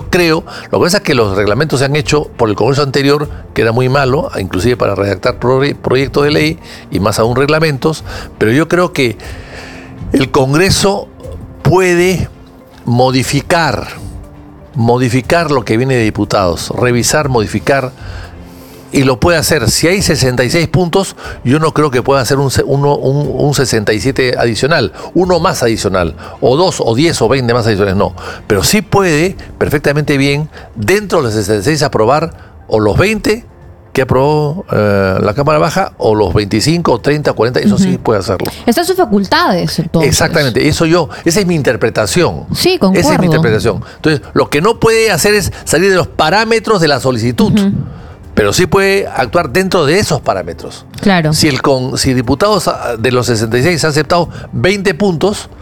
creo, lo que pasa es que los reglamentos se han hecho por el Congreso anterior, que era muy malo, inclusive para redactar proyectos de ley y más aún reglamentos, pero yo creo que el Congreso puede modificar lo que viene de diputados, revisar, modificar, y lo puede hacer. Si hay 66 puntos, yo no creo que pueda hacer un 67 adicional, uno más adicional, o 2, o 10, o 20 más adicionales, no. Pero sí puede perfectamente bien, dentro de los 66, aprobar o los 20 que aprobó la Cámara Baja, o los 25, o 30, o 40, eso sí puede hacerlo. Están sus facultades, entonces. Exactamente, esa es mi interpretación. Sí, concuerdo. Esa es mi interpretación. Entonces, lo que no puede hacer es salir de los parámetros de la solicitud. Pero sí puede actuar dentro de esos parámetros. Claro. Si diputados de los 66 han aceptado 20 puntos,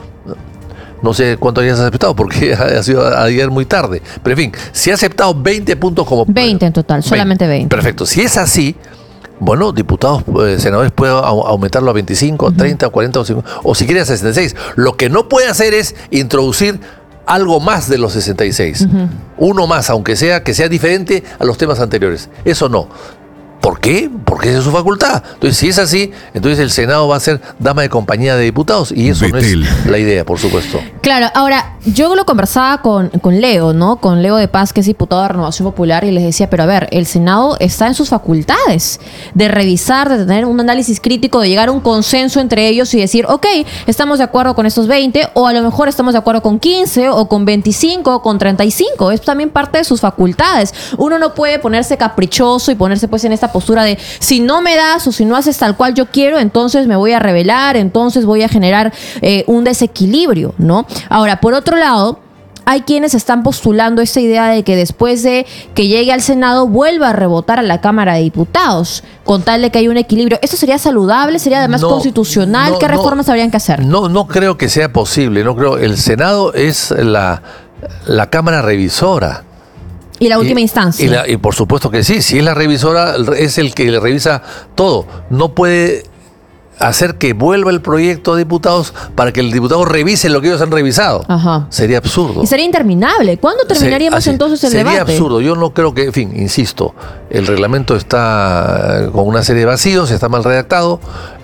no sé cuántos días ha aceptado porque ha sido ayer muy tarde, pero en fin, si ha aceptado 20 puntos como... 20 en total, solamente 20. Perfecto. Si es así, bueno, diputados, senadores pueden aumentarlo a 25, 30, 40 o 50, o si quiere a 66. Lo que no puede hacer es introducir algo más de los 66. Uno más, aunque sea que sea diferente a los temas anteriores. Eso no. ¿Por qué? Porque esa es su facultad. Entonces, si es así, entonces el Senado va a ser dama de compañía de diputados, y eso no es la idea, por supuesto. Claro, ahora, yo lo conversaba con Leo, ¿no? Con Leo de Paz, que es diputado de Renovación Popular, y les decía, pero a ver, el Senado está en sus facultades de revisar, de tener un análisis crítico, de llegar a un consenso entre ellos y decir, ok, estamos de acuerdo con estos 20, o a lo mejor estamos de acuerdo con 15, o con 25, o con 35. Es también parte de sus facultades. Uno no puede ponerse caprichoso y ponerse pues en esta postura de si no me das o si no haces tal cual yo quiero, entonces me voy a rebelar, entonces voy a generar un desequilibrio, ¿no? Ahora, por otro lado, hay quienes están postulando esta idea de que después de que llegue al Senado vuelva a rebotar a la Cámara de Diputados, con tal de que haya un equilibrio. ¿Esto sería saludable? ¿Sería además constitucional? ¿Qué reformas habrían que hacer? No creo que sea posible. No creo. El Senado es la Cámara revisora. Y la última instancia. Y por supuesto que sí. Si es la revisora, es el que le revisa todo. No puede hacer que vuelva el proyecto a diputados para que el diputado revise lo que ellos han revisado. Ajá. Sería absurdo. Y sería interminable. ¿Cuándo terminaríamos entonces el debate? Sería absurdo. Yo no creo que, en fin, insisto, el reglamento está con una serie de vacíos, está mal redactado,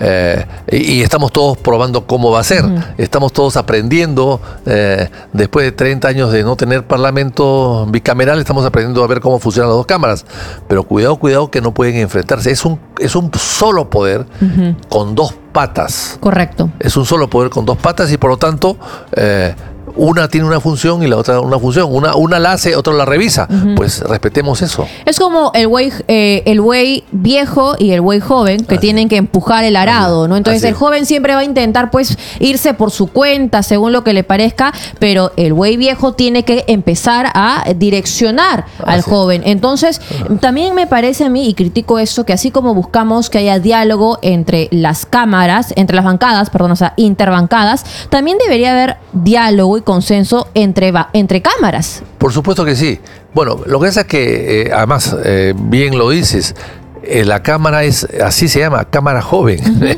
y estamos todos probando cómo va a ser. Estamos todos aprendiendo, después de 30 años de no tener parlamento bicameral, estamos aprendiendo a ver cómo funcionan las dos cámaras. Pero cuidado que no pueden enfrentarse. Es un solo poder con dos patas. Correcto. Es un solo poder con dos patas, y por lo tanto una tiene una función y la otra una función. Una la hace, otra la revisa. Pues respetemos eso. Es como el buey viejo y el buey joven que tienen que empujar el arado, ¿no? Entonces el joven siempre va a intentar pues irse por su cuenta según lo que le parezca, pero el buey viejo tiene que empezar a direccionar al joven. Entonces también me parece a mí, y critico esto, que así como buscamos que haya diálogo entre las cámaras, entre las bancadas, perdón, o sea, interbancadas, también debería haber diálogo y consenso entre cámaras. Por supuesto que sí. Bueno, lo que pasa es que, además, bien lo dices, la Cámara así se llama, Cámara Joven.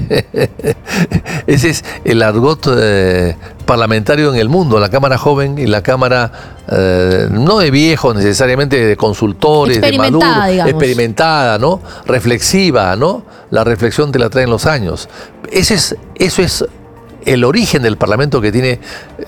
Ese es el argot parlamentario en el mundo, la Cámara Joven y la Cámara, no de viejos necesariamente, de consultores, de maduros, experimentada, ¿no? Reflexiva, ¿no? La reflexión te la traen los años. Eso es el origen del Parlamento, que tiene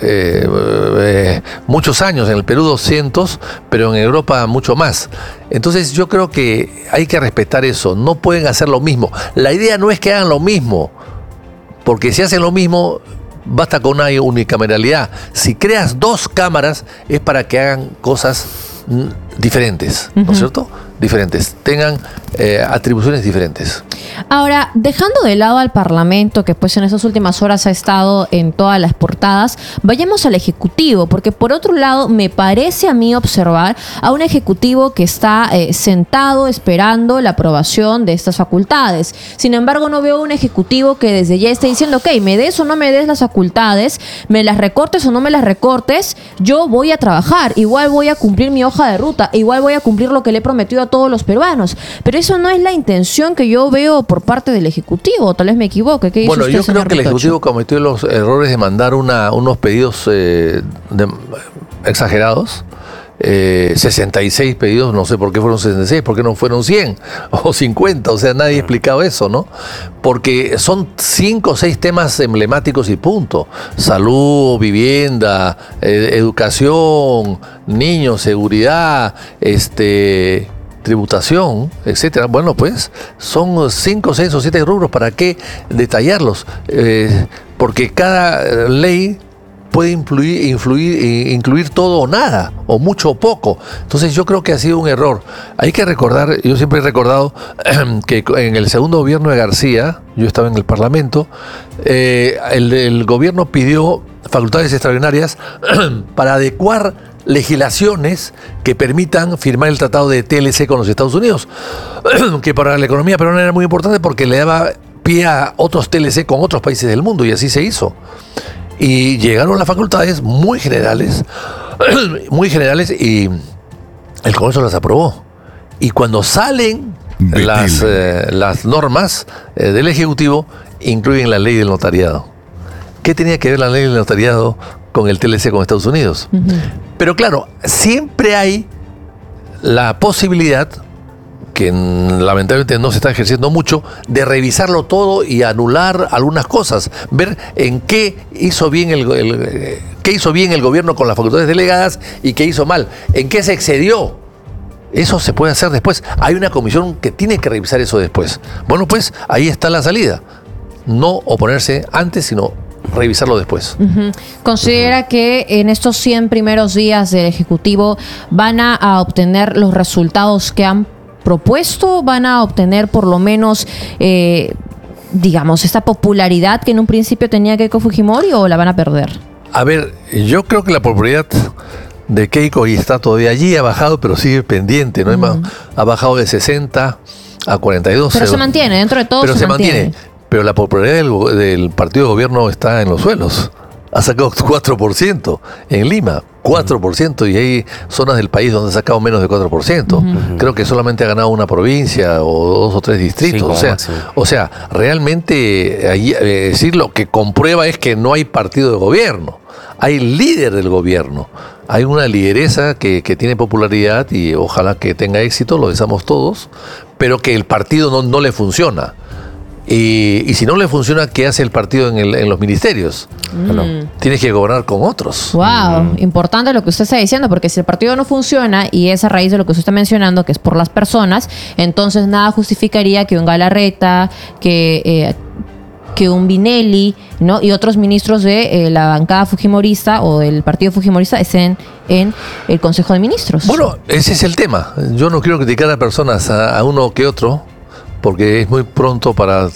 muchos años, en el Perú 200, pero en Europa mucho más. Entonces yo creo que hay que respetar eso, no pueden hacer lo mismo. La idea no es que hagan lo mismo, porque si hacen lo mismo, basta con una unicameralidad. Si creas dos cámaras, es para que hagan cosas diferentes, ¿no es cierto? Diferentes, tengan atribuciones diferentes. Ahora, dejando de lado al Parlamento, que pues en esas últimas horas ha estado en todas las portadas, vayamos al Ejecutivo, porque por otro lado me parece a mí observar a un Ejecutivo que está sentado esperando la aprobación de estas facultades. Sin embargo, no veo un Ejecutivo que desde ya esté diciendo, ok, me des o no me des las facultades, me las recortes o no me las recortes, yo voy a trabajar, igual voy a cumplir mi hoja de ruta, igual voy a cumplir lo que le he prometido a todos los peruanos. Pero eso no es la intención que yo veo por parte del Ejecutivo, tal vez me equivoque. ¿Qué dice usted, yo creo que el Ritocho? Ejecutivo cometió los errores de mandar unos pedidos exagerados, 66 pedidos, no sé por qué fueron 66, por qué no fueron 100 o 50, o sea, nadie ha explicado eso, ¿no? Porque son 5 o 6 temas emblemáticos y punto. Salud, vivienda, educación, niños, seguridad, tributación, etcétera. Bueno, pues son 5, 6 o 7 rubros, ¿para qué detallarlos? Porque cada ley puede incluir todo o nada, o mucho o poco. Entonces yo creo que ha sido un error. Hay que recordar, yo siempre he recordado que en el segundo gobierno de García, yo estaba en el Parlamento, el gobierno pidió facultades extraordinarias para adecuar legislaciones que permitan firmar el tratado de TLC con los Estados Unidos, que para la economía peruana era muy importante porque le daba pie a otros TLC con otros países del mundo, y así se hizo. Y llegaron las facultades muy generales, y el Congreso las aprobó. Y cuando salen las normas del Ejecutivo, incluyen la ley del notariado. ¿Qué tenía que ver la ley del notariado con el TLC con Estados Unidos? Uh-huh. Pero claro, siempre hay la posibilidad, que lamentablemente no se está ejerciendo mucho, de revisarlo todo y anular algunas cosas, ver en qué hizo bien qué hizo bien el gobierno con las facultades delegadas y qué hizo mal, en qué se excedió. Eso se puede hacer después. Hay una comisión que tiene que revisar eso después. Bueno, pues ahí está la salida. No oponerse antes, sino revisarlo después. Uh-huh. ¿Considera que en estos 100 primeros días del Ejecutivo van a obtener los resultados que han propuesto? ¿Van a obtener por lo menos, digamos, esta popularidad que en un principio tenía Keiko Fujimori, o la van a perder? A ver, yo creo que la popularidad de Keiko y está todavía allí, ha bajado, pero sigue pendiente, ¿no? Uh-huh. Ha bajado de 60 a 42. Pero se mantiene, dentro de todo pero se mantiene. Pero la popularidad del partido de gobierno está en los suelos. Ha sacado 4% en Lima, 4%, y hay zonas del país donde ha sacado menos de 4%. Uh-huh. Creo que solamente ha ganado una provincia o 2 o 3 distritos. Sí, o sea, realmente decir lo que comprueba es que no hay partido de gobierno. Hay líder del gobierno. Hay una lideresa que tiene popularidad y ojalá que tenga éxito, lo deseamos todos, pero que el partido no le funciona. Y si no le funciona, ¿qué hace el partido en los ministerios? Tienes que gobernar con otros. Wow, importante lo que usted está diciendo, porque si el partido no funciona y es a raíz de lo que usted está mencionando, que es por las personas, entonces nada justificaría que un Galarreta, que un Vinelli, ¿no?, y otros ministros de la bancada fujimorista o del partido fujimorista estén en el Consejo de Ministros. Bueno, ese es el tema. Yo no quiero criticar a personas, a uno que otro, porque es muy pronto para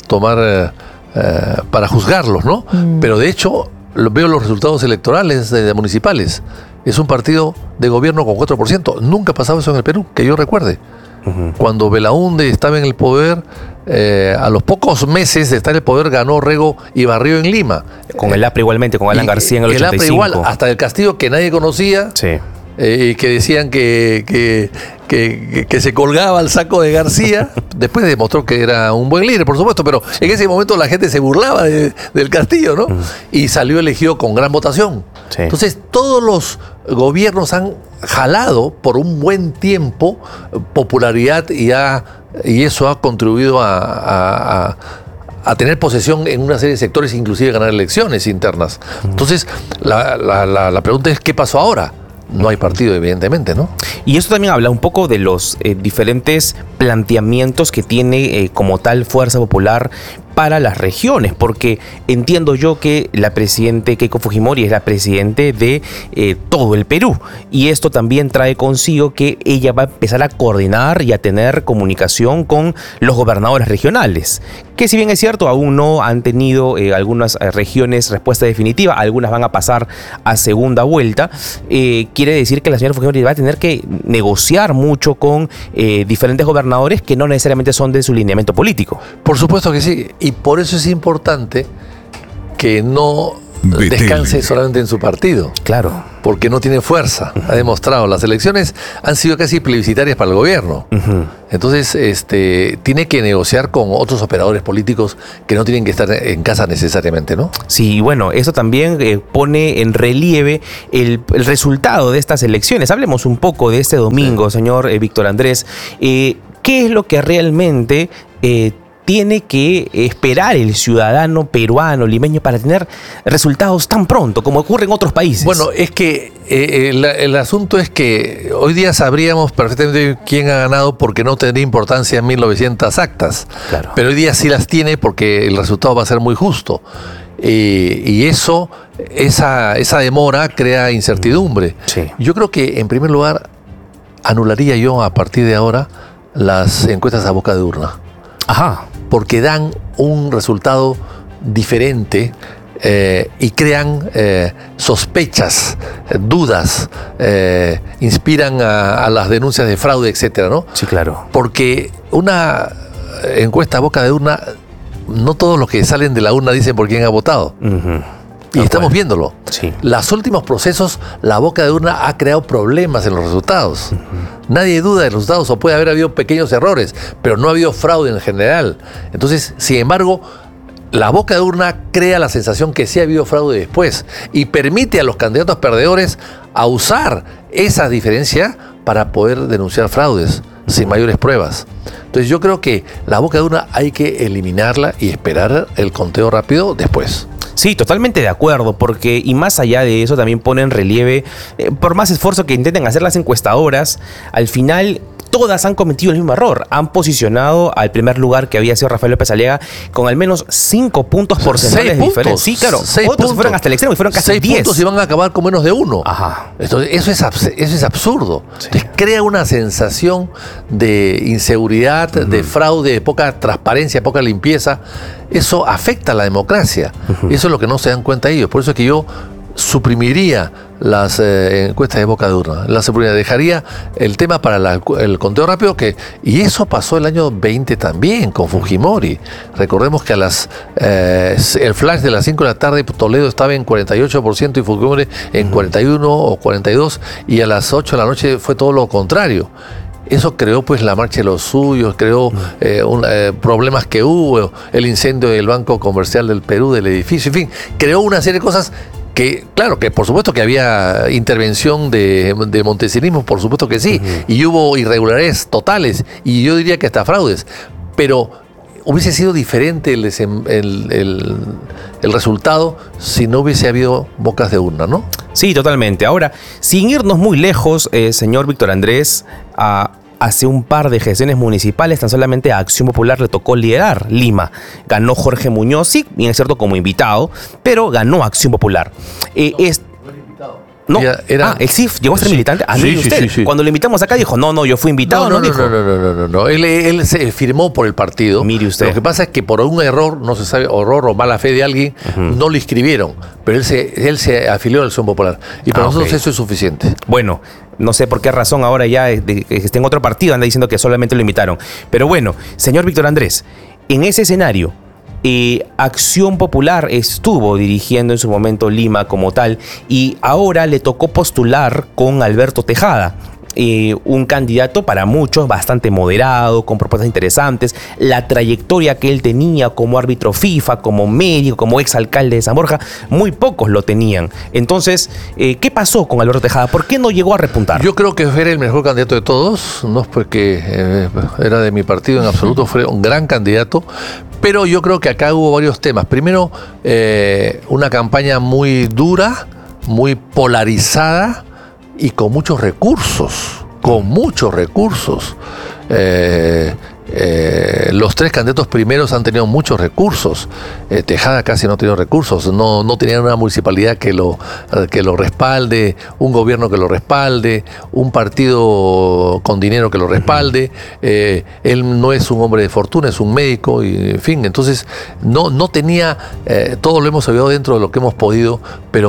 para juzgarlos, ¿no? Pero de hecho, veo los resultados electorales de municipales. Es un partido de gobierno con 4%. Nunca ha pasado eso en el Perú, que yo recuerde. Uh-huh. Cuando Belaúnde estaba en el poder, a los pocos meses de estar en el poder, ganó Rego y Barrio en Lima. Con el APRA igualmente, con Alan García en el 85. El APRA igual, hasta el Castillo, que nadie conocía. Sí. Que decían que se colgaba al saco de García. Después demostró que era un buen líder, por supuesto, pero en ese momento la gente se burlaba del Castillo, ¿no? Y salió elegido con gran votación. Sí. Entonces, todos los gobiernos han jalado por un buen tiempo popularidad y eso ha contribuido a tener posesión en una serie de sectores, inclusive ganar elecciones internas. Entonces, la pregunta es, ¿qué pasó ahora? No hay partido, evidentemente, ¿no? Y esto también habla un poco de los diferentes planteamientos que tiene como tal Fuerza Popular para las regiones, porque entiendo yo que la presidente Keiko Fujimori es la presidente de todo el Perú, y esto también trae consigo que ella va a empezar a coordinar y a tener comunicación con los gobernadores regionales, que si bien es cierto, aún no han tenido algunas regiones respuesta definitiva, algunas van a pasar a segunda vuelta. Quiere decir que la señora Fujimori va a tener que negociar mucho con diferentes gobernadores que no necesariamente son de su lineamiento político. Por supuesto que sí, y por eso es importante que no descanse solamente en su partido. Claro. Porque no tiene fuerza. Ha demostrado. Las elecciones han sido casi plebiscitarias para el gobierno. Entonces, tiene que negociar con otros operadores políticos que no tienen que estar en casa necesariamente, ¿no? Sí, bueno, eso también pone en relieve el resultado de estas elecciones. Hablemos un poco de este domingo, señor Víctor Andrés. ¿Qué es lo que realmente tiene que esperar el ciudadano peruano, limeño, para tener resultados tan pronto como ocurre en otros países? Bueno, es que el asunto es que hoy día sabríamos perfectamente quién ha ganado porque no tendría importancia en 1900 actas. Claro. Pero hoy día sí las tiene porque el resultado va a ser muy justo. Y esa demora crea incertidumbre. Sí. Yo creo que, en primer lugar, anularía yo a partir de ahora las encuestas a boca de urna. Ajá. Porque dan un resultado diferente y crean sospechas, dudas, inspiran a las denuncias de fraude, etcétera, ¿no? Sí, claro. Porque una encuesta a boca de urna, no todos los que salen de la urna dicen por quién ha votado. Y estamos viéndolo. Sí. Los últimos procesos, la boca de urna ha creado problemas en los resultados. Nadie duda de los resultados, o puede haber habido pequeños errores, pero no ha habido fraude en general. Entonces, sin embargo, la boca de urna crea la sensación que sí ha habido fraude después y permite a los candidatos perdedores a usar esa diferencia para poder denunciar fraudes sin mayores pruebas. Entonces yo creo que la boca de urna hay que eliminarla y esperar el conteo rápido después. Sí, totalmente de acuerdo, porque y más allá de eso también pone en relieve, por más esfuerzo que intenten hacer las encuestadoras, al final todas han cometido el mismo error. Han posicionado al primer lugar, que había sido Rafael López Aliaga, con al menos 5 puntos porcentuales de diferencia. Sí, claro. Otros fueron hasta el extremo y fueron casi 10. 6 puntos y van a acabar con menos de 1. Ajá. Entonces, eso es absurdo. Sí. Entonces, crea una sensación de inseguridad, de fraude, de poca transparencia, poca limpieza. Eso afecta a la democracia. Eso es lo que no se dan cuenta ellos. Por eso es que yo suprimiría las encuestas de boca de urna, las suprimiría, dejaría el tema para el conteo rápido, y eso pasó el año 20 también con Fujimori. Recordemos que el flash de las 5 de la tarde Toledo estaba en 48% y Fujimori en 41 o 42, y a las 8 de la noche fue todo lo contrario. Eso creó pues la marcha de los suyos, creó problemas que hubo, el incendio del Banco Comercial del Perú, del edificio, en fin, creó una serie de cosas que, claro, que por supuesto que había intervención de montesinismo, por supuesto que sí, y hubo irregularidades totales, y yo diría que hasta fraudes, pero hubiese sido diferente el resultado si no hubiese habido bocas de urna, ¿no? Sí, totalmente. Ahora, sin irnos muy lejos, señor Víctor Andrés, hace un par de gestiones municipales, tan solamente a Acción Popular le tocó liderar Lima. Ganó Jorge Muñoz, sí, bien es cierto, como invitado, pero ganó Acción Popular. No, él sí llegó a ser militante. Sí, usted. Sí. Cuando lo invitamos acá dijo, no, yo fui invitado. No. Él se firmó por el partido. Mire usted. Lo que pasa es que por un error, no se sabe, error o mala fe de alguien, no lo inscribieron. Pero él se afilió a Acción Popular. Y para nosotros eso es suficiente. Bueno, no sé por qué razón ahora ya está en otro partido, anda diciendo que solamente lo invitaron. Pero bueno, señor Víctor Andrés, en ese escenario, Acción Popular estuvo dirigiendo en su momento Lima como tal, y ahora le tocó postular con Alberto Tejada, un candidato para muchos bastante moderado, con propuestas interesantes. La trayectoria que él tenía como árbitro FIFA, como médico, como exalcalde de San Borja, muy pocos lo tenían. Entonces, ¿qué pasó con Alberto Tejada? ¿Por qué no llegó a repuntar? Yo creo que era el mejor candidato de todos, no es porque era de mi partido en absoluto, fue un gran candidato, pero yo creo que acá hubo varios temas. Primero, una campaña muy dura, muy polarizada, y con muchos recursos, los tres candidatos primeros han tenido muchos recursos. Tejada casi no ha tenido recursos, no tenían una municipalidad que lo respalde, un gobierno que lo respalde, un partido con dinero que lo respalde. Él no es un hombre de fortuna, es un médico, y en fin, entonces no tenía, todo lo hemos ayudado dentro de lo que hemos podido, pero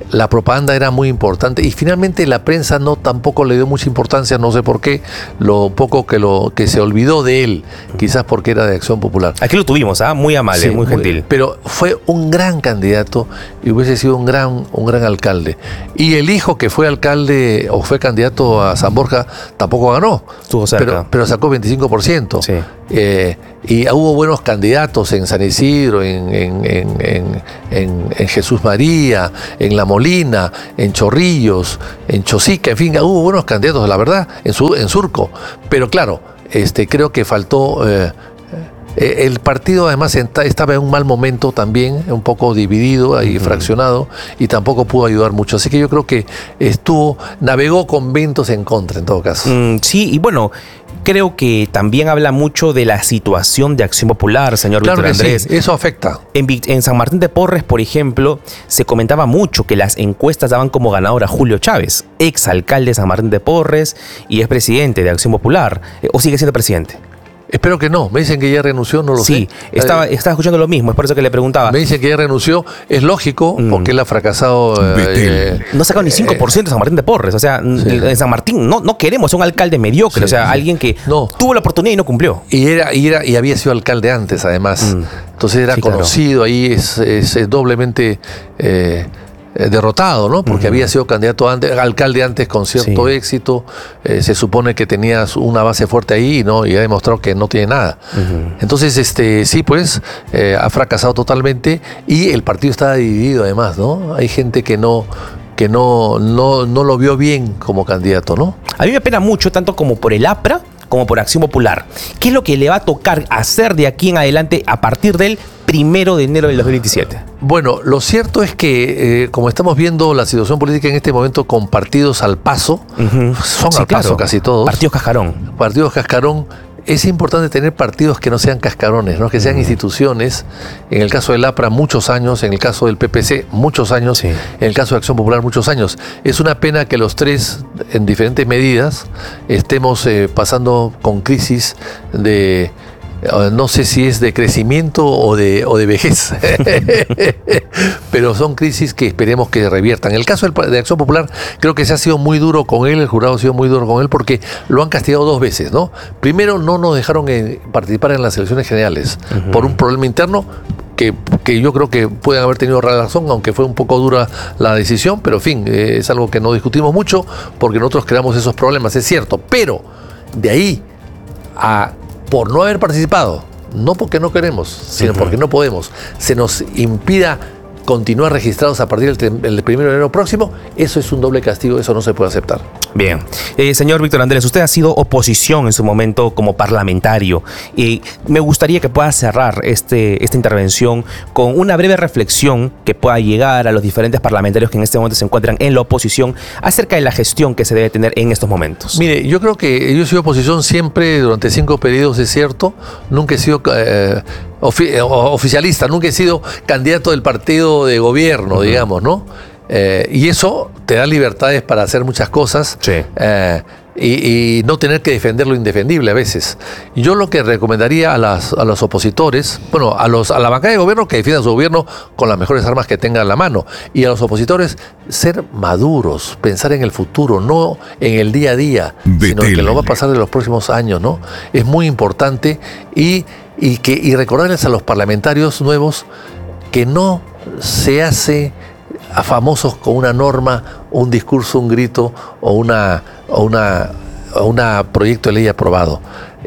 la propaganda era muy importante y finalmente la prensa tampoco le dio mucha importancia, no sé por qué, lo poco que se olvidó de él, quizás porque era de Acción Popular. Aquí lo tuvimos, muy amable, Sí, muy gentil. Pero fue un gran candidato y hubiese sido un gran alcalde. Y el hijo que fue alcalde o fue candidato a San Borja tampoco ganó. Estuvo cerca. Pero sacó 25%. Sí. Y hubo buenos candidatos en San Isidro, en Jesús María, en La Molina, en Chorrillos, en Chosica, en fin, hubo buenos candidatos, la verdad, en Surco. Pero claro, creo que faltó. El partido además estaba en un mal momento también, un poco dividido y fraccionado, y tampoco pudo ayudar mucho. Así que yo creo que navegó con vientos en contra en todo caso. Sí, y bueno, creo que también habla mucho de la situación de Acción Popular, señor Claro Víctor que Andrés. sí, eso afecta. En San Martín de Porres, por ejemplo, se comentaba mucho que las encuestas daban como ganador a Julio Chávez, exalcalde de San Martín de Porres y es presidente de Acción Popular, o sigue siendo presidente. Espero que no. Me dicen que ya renunció, no lo sé. Sí, estaba escuchando lo mismo, es por eso que le preguntaba. Me dicen que ya renunció. Es lógico, porque él ha fracasado. No ha sacado ni 5% de San Martín de Porres. O sea, Sí. en San Martín no queremos un alcalde mediocre. Sí, o sea, sí. alguien que No. tuvo la oportunidad y no cumplió. Y había sido alcalde antes, además. Entonces era Sí, claro. conocido, ahí es doblemente derrotado, ¿no? Porque había sido alcalde antes con cierto Sí. éxito. Se supone que tenía una base fuerte ahí, ¿no? Y ha demostrado que no tiene nada. Entonces, sí, pues, ha fracasado totalmente y el partido está dividido además, ¿no? Hay gente que no lo vio bien como candidato, ¿no? A mí me apena mucho, tanto como por el APRA como por Acción Popular. ¿Qué es lo que le va a tocar hacer de aquí en adelante a partir del 1 de enero del 2027? Bueno, lo cierto es que, como estamos viendo la situación política en este momento con partidos al paso, son Sí, al paso claro. casi todos. Partidos cascarón. Partidos cascarón. Es importante tener partidos que no sean cascarones, ¿no? Que sean instituciones. En el caso del APRA, muchos años. En el caso del PPC, muchos años. Sí. En el caso de Acción Popular, muchos años. Es una pena que los tres, en diferentes medidas, estemos pasando con crisis de... No sé si es de crecimiento o de vejez, pero son crisis que esperemos que reviertan. En el caso de Acción Popular, creo que se ha sido muy duro con él, el jurado ha sido muy duro con él porque lo han castigado 2 veces, ¿no? Primero, no nos dejaron participar en las elecciones generales por un problema interno que yo creo que pueden haber tenido razón, aunque fue un poco dura la decisión, pero en fin, es algo que no discutimos mucho porque nosotros creamos esos problemas, es cierto, pero de ahí por no haber participado, no porque no queremos, sino porque no podemos, se nos impida continuar registrados a partir del 1 de enero próximo, eso es un doble castigo, eso no se puede aceptar. Bien. Señor Víctor Andrés, usted ha sido oposición en su momento como parlamentario y me gustaría que pueda cerrar esta intervención con una breve reflexión que pueda llegar a los diferentes parlamentarios que en este momento se encuentran en la oposición acerca de la gestión que se debe tener en estos momentos. Mire, yo creo que yo he sido oposición siempre durante 5 periodos, es cierto, nunca he sido oficialista, nunca he sido candidato del partido de gobierno, digamos, ¿no? Y eso te da libertades para hacer muchas cosas. Sí. Y no tener que defender lo indefendible a veces. Yo lo que recomendaría a los opositores, bueno, a la bancada de gobierno que defienda su gobierno con las mejores armas que tenga a la mano, y a los opositores ser maduros, pensar en el futuro, no en el día a día, sino en que lo va a pasar en los próximos años, ¿no? Es muy importante y recordarles a los parlamentarios nuevos que no se hace a famosos con una norma, un discurso, un grito o una proyecto de ley aprobado.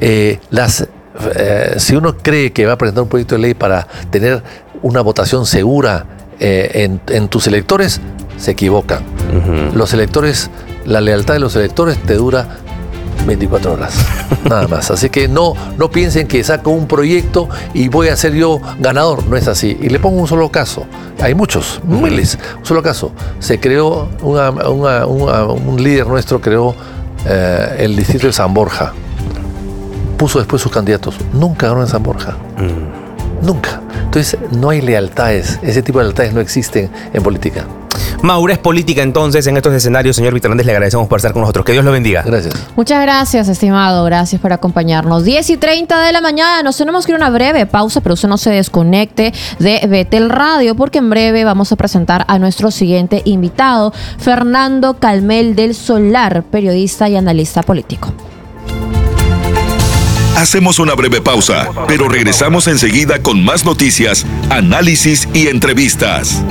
Si uno cree que va a presentar un proyecto de ley para tener una votación segura en tus electores, se equivocan. Los electores, la lealtad de los electores te dura 24 horas, nada más. Así que no piensen que saco un proyecto y voy a ser yo ganador. No es así. Y le pongo un solo caso. Hay muchos, miles. Un solo caso. Se creó, un líder nuestro creó el distrito de San Borja. Puso después sus candidatos. Nunca ganó en San Borja. Nunca. Entonces no hay lealtades. Ese tipo de lealtades no existen en política. Madurez política entonces en estos escenarios. Señor Víctor Hernández, le agradecemos por estar con nosotros. Que Dios lo bendiga. Gracias. Muchas gracias, estimado. Gracias por acompañarnos. 10:30 de la mañana. Nos tenemos que ir a una breve pausa, pero usted no se desconecte de Betel Radio, porque en breve vamos a presentar a nuestro siguiente invitado, Fernando Calmel del Solar, periodista y analista político. Hacemos una breve pausa, pero regresamos enseguida con más noticias, análisis y entrevistas.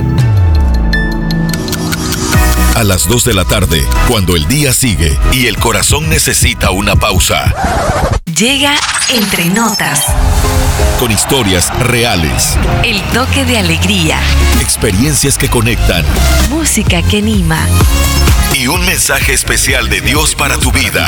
A las 2 de la tarde, cuando el día sigue y el corazón necesita una pausa. Llega Entre Notas. Con historias reales. El toque de alegría. Experiencias que conectan. Música que anima. Y un mensaje especial de Dios para tu vida.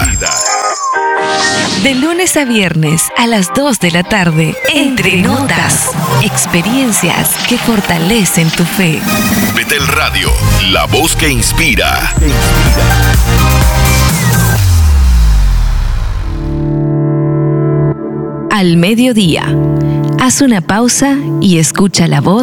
De lunes a viernes a las 2 de la tarde. Entre Notas. Experiencias que fortalecen tu fe. Betel Radio, la voz que inspira. Al mediodía. Haz una pausa y escucha la voz